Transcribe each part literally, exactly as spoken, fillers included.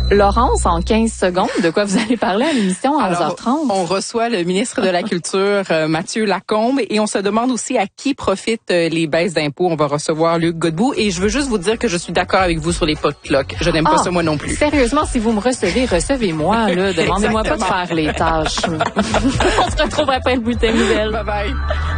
Laurence, en quinze secondes, de quoi vous allez parler à l'émission à onze heures trente? On reçoit le ministre de la Culture, euh, Mathieu Lacombe, et on se demande aussi à qui profitent euh, les baisses d'impôts. On va recevoir Luc Godbout, et je veux juste vous dire que je suis d'accord avec vous sur les potlucks. Je n'aime ah, pas ça moi non plus. Sérieusement, si vous me recevez, recevez-moi, là. Demandez-moi pas de faire les tâches. On se retrouve après le bulletin nouvelle. Bye bye.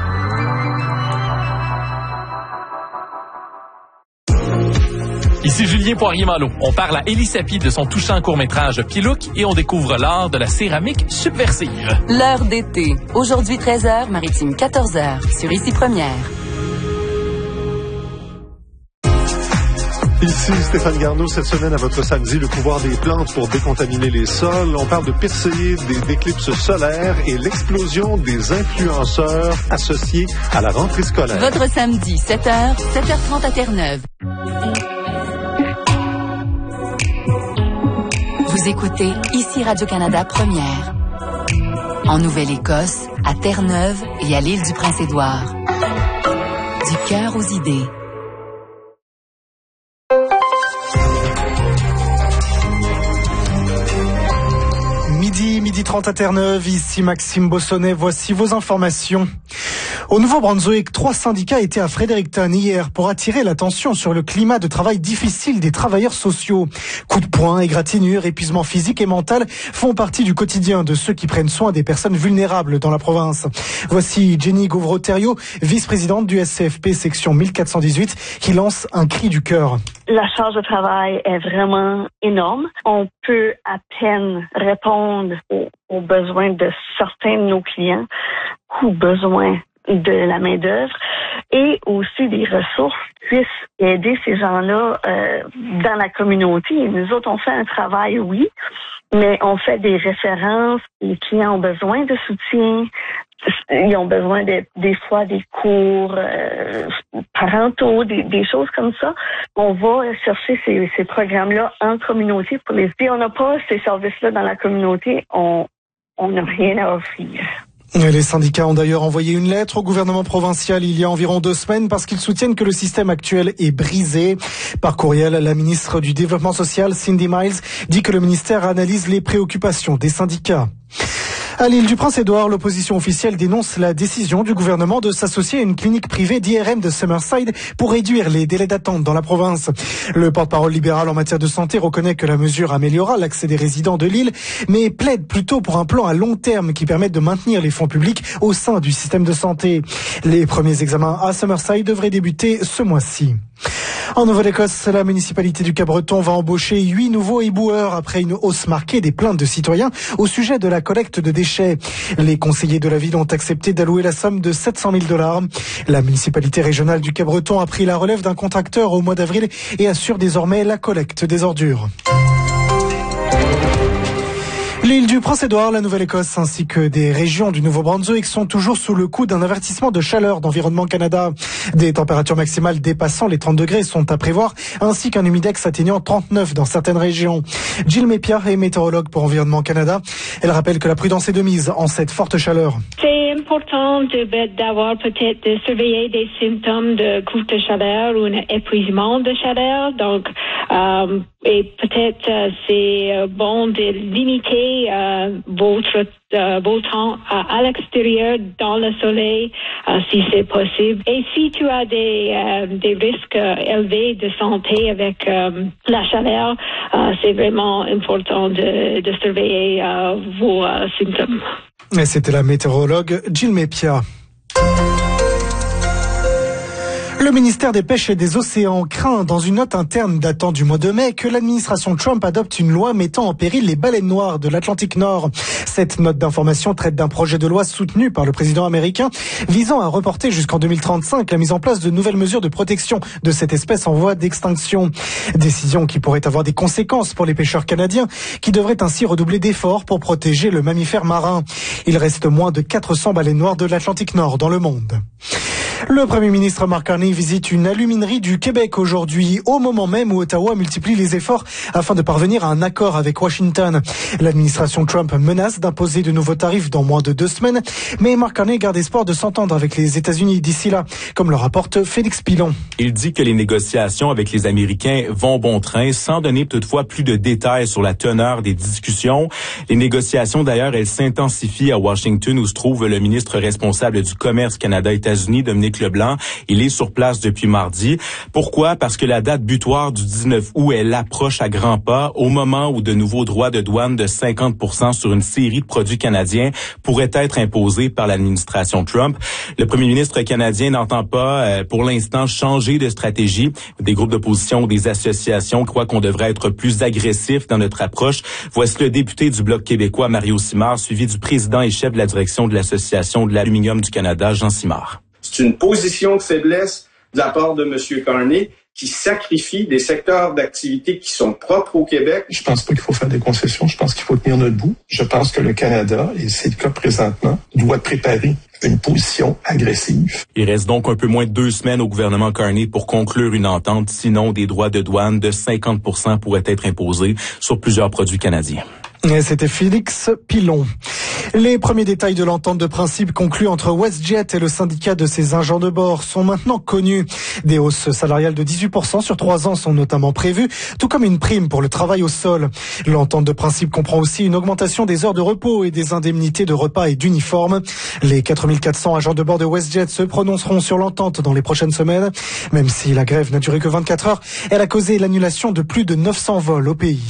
Ici Julien Poirier-Malo. On parle à Élie Sapi de son touchant court-métrage Pilouk et on découvre l'art de la céramique subversive. L'heure d'été. Aujourd'hui treize heures, Maritime quatorze heures. Sur Ici Première. Ici Stéphane Garneau, cette semaine à votre samedi, le pouvoir des plantes pour décontaminer les sols. On parle de Perséide, des éclipses solaires et l'explosion des influenceurs associés à la rentrée scolaire. Votre samedi, sept heures, sept heures trente à Terre-Neuve. Vous écoutez Ici Radio-Canada Première. En Nouvelle-Écosse, à Terre-Neuve et à l'île du Prince-Édouard. Du cœur aux idées. Midi, midi trente à Terre-Neuve, ici Maxime Bossonnet, voici vos informations. Au Nouveau-Brunswick, trois syndicats étaient à Fredericton hier pour attirer l'attention sur le climat de travail difficile des travailleurs sociaux. Coups de poing, égratignures, épuisement physique et mental font partie du quotidien de ceux qui prennent soin des personnes vulnérables dans la province. Voici Jenny Gauvreau-Thériault, vice-présidente du S C F P section mille quatre cent dix-huit, qui lance un cri du cœur. La charge de travail est vraiment énorme. On peut à peine répondre aux, aux besoins de certains de nos clients, aux besoins de la main-d'œuvre et aussi des ressources puissent aider ces gens-là euh, dans la communauté. Et nous autres, on fait un travail, oui, mais on fait des références. Les clients ont besoin de soutien. Ils ont besoin de, des fois des cours euh, parentaux, des, des choses comme ça. On va chercher ces, ces programmes-là en communauté pour les. Si on n'a pas ces services-là dans la communauté, on on n'a rien à offrir. Les syndicats ont d'ailleurs envoyé une lettre au gouvernement provincial il y a environ deux semaines parce qu'ils soutiennent que le système actuel est brisé. Par courriel, la ministre du Développement social, Cindy Miles, dit que le ministère analyse les préoccupations des syndicats. À l'île du Prince-Édouard, l'opposition officielle dénonce la décision du gouvernement de s'associer à une clinique privée d'I R M de Summerside pour réduire les délais d'attente dans la province. Le porte-parole libéral en matière de santé reconnaît que la mesure améliorera l'accès des résidents de l'île, mais plaide plutôt pour un plan à long terme qui permette de maintenir les fonds publics au sein du système de santé. Les premiers examens à Summerside devraient débuter ce mois-ci. En Nouvelle-Écosse, la municipalité du Cap-Breton va embaucher huit nouveaux éboueurs après une hausse marquée des plaintes de citoyens au sujet de la collecte de déchets. Les conseillers de la ville ont accepté d'allouer la somme de sept cent mille dollars. La municipalité régionale du Cap-Breton a pris la relève d'un contracteur au mois d'avril et assure désormais la collecte des ordures. L'île du Prince-Édouard, la Nouvelle-Écosse ainsi que des régions du Nouveau-Brunswick sont toujours sous le coup d'un avertissement de chaleur d'Environnement Canada. Des températures maximales dépassant les trente degrés sont à prévoir, ainsi qu'un humidex atteignant trente-neuf dans certaines régions. Jill Mépia est météorologue pour Environnement Canada. Elle rappelle que la prudence est de mise en cette forte chaleur. C'est important de, d'avoir peut-être de surveiller des symptômes de courte chaleur ou un épuisement de chaleur. Donc, euh, et peut-être euh, c'est euh, bon de limiter euh, votre euh, vos temps à, à l'extérieur dans le soleil euh, si c'est possible. Et si tu as des euh, des risques euh, élevés de santé avec euh, la chaleur, euh, c'est vraiment important de, de surveiller euh, vos euh, symptômes. Et c'était la météorologue Jill Mépia. Le ministère des Pêches et des Océans craint, dans une note interne datant du mois de mai, que l'administration Trump adopte une loi mettant en péril les baleines noires de l'Atlantique Nord. Cette note d'information traite d'un projet de loi soutenu par le président américain visant à reporter jusqu'en deux mille trente-cinq la mise en place de nouvelles mesures de protection de cette espèce en voie d'extinction. Décision qui pourrait avoir des conséquences pour les pêcheurs canadiens qui devraient ainsi redoubler d'efforts pour protéger le mammifère marin. Il reste moins de quatre cents baleines noires de l'Atlantique Nord dans le monde. Le Premier ministre Mark Carney visite une aluminerie du Québec aujourd'hui, au moment même où Ottawa multiplie les efforts afin de parvenir à un accord avec Washington. L'administration Trump menace d'imposer de nouveaux tarifs dans moins de deux semaines, mais Mark Carney garde espoir de s'entendre avec les États-Unis d'ici là, comme le rapporte Félix Pilon. Il dit que les négociations avec les Américains vont bon train, sans donner toutefois plus de détails sur la teneur des discussions. Les négociations, d'ailleurs, elles s'intensifient à Washington, où se trouve le ministre responsable du commerce Canada-États-Unis, Dominique Leblanc. Il est sur place depuis mardi. Pourquoi? Parce que la date butoir du dix-neuf août, elle approche à grands pas, au moment où de nouveaux droits de douane de cinquante pour cent sur une série de produits canadiens pourraient être imposés par l'administration Trump. Le premier ministre canadien n'entend pas, euh, pour l'instant, changer de stratégie. Des groupes d'opposition, des associations croient qu'on devrait être plus agressif dans notre approche. Voici le député du Bloc québécois, Mario Simard, suivi du président et chef de la direction de l'Association de l'aluminium du Canada, Jean Simard. C'est une position de faiblesse de la part de M. Carney qui sacrifie des secteurs d'activité qui sont propres au Québec. Je pense pas qu'il faut faire des concessions. Je pense qu'il faut tenir notre bout. Je pense que le Canada, et c'est le cas présentement, doit préparer une position agressive. Il reste donc un peu moins de deux semaines au gouvernement Carney pour conclure une entente. Sinon, des droits de douane de cinquante pour cent pourraient être imposés sur plusieurs produits canadiens. Et c'était Félix Pilon. Les premiers détails de l'entente de principe conclue entre WestJet et le syndicat de ses agents de bord sont maintenant connus. Des hausses salariales de dix-huit pour cent sur trois ans sont notamment prévues, tout comme une prime pour le travail au sol. L'entente de principe comprend aussi une augmentation des heures de repos et des indemnités de repas et d'uniformes. Les quatre mille quatre cents agents de bord de WestJet se prononceront sur l'entente dans les prochaines semaines. Même si la grève n'a duré que vingt-quatre heures, elle a causé l'annulation de plus de neuf cents vols au pays.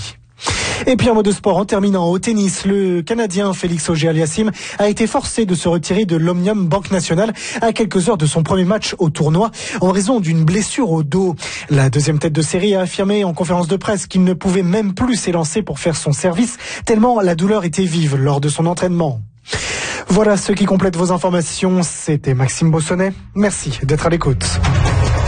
Et puis en mode sport, en terminant au tennis, le Canadien Félix Auger-Aliassime a été forcé de se retirer de l'Omnium Banque Nationale à quelques heures de son premier match au tournoi en raison d'une blessure au dos. La deuxième tête de série a affirmé en conférence de presse qu'il ne pouvait même plus s'élancer pour faire son service tellement la douleur était vive lors de son entraînement. Voilà ce qui complète vos informations. C'était Maxime Bossonnet. Merci d'être à l'écoute.